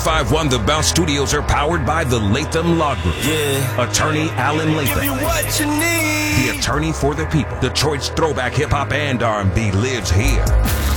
1051 The Bounce Studios are powered by the Latham Law Group. Yeah. Attorney Alan Latham. Give you what you need. The attorney for the people. Detroit's throwback hip-hop and R&B lives here.